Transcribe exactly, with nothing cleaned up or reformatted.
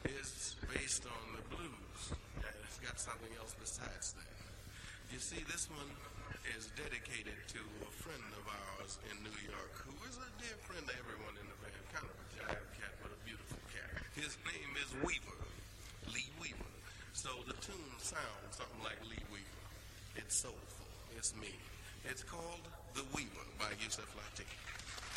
is based on the blues. And it's got something else besides that. You see, this one is dedicated to a friend of ours in New York who is a dear friend to everyone in the band. Kind of a giant cat, but a beautiful cat. His name is Weaver, Lee Weaver. So the tune sounds something like Lee Weaver. It's soulful. It's me. It's called The Weaver by Yusef Lateef.